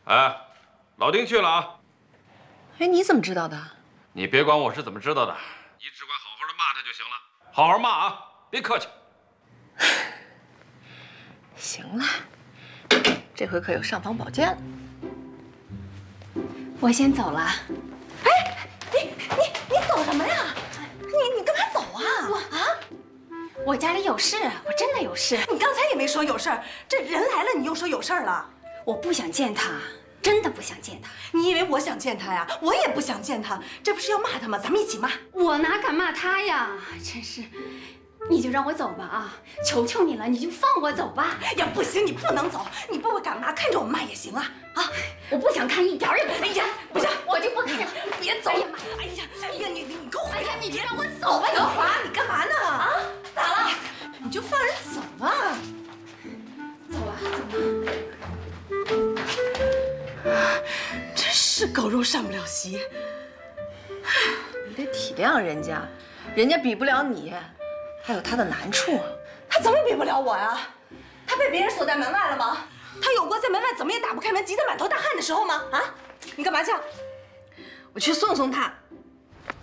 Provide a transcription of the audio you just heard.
哎，老丁去了啊。 哎，你怎么知道的？ 你别管我是怎么知道的，你只管好好的骂他就行了。好好骂啊，别客气。 行了，这回可有尚方宝剑了。 我先走了。 哎，你走什么呀？你干嘛走啊？ 我家里有事，我真的有事。 你刚才也没说有事儿，这人来了你又说有事儿了。 我不想见他，真的不想见他。 你以为我想见他呀？我也不想见他，这不是要骂他吗？咱们一起骂。 我哪敢骂他呀？真是，你就让我走吧啊！求求你了，你就放我走吧。 呀，不行，你不能走，你爸爸干嘛看着我们骂也行啊！啊， 我不想看，一点也不想。 哎呀，不行， 我就不看。 别走！ 哎呀哎呀，你给我回来！ 你就让我走吧， 德华，你干嘛呢？啊， 咋了？ 你就放人走吧。 走了。 真是狗肉上不了席。你得体谅人家，人家比不了你，他有他的难处。他怎么比不了我呀？他被别人锁在门外了吗？他有过在门外怎么也打不开门，急得满头大汗的时候吗？啊，你干嘛去？我去送送他。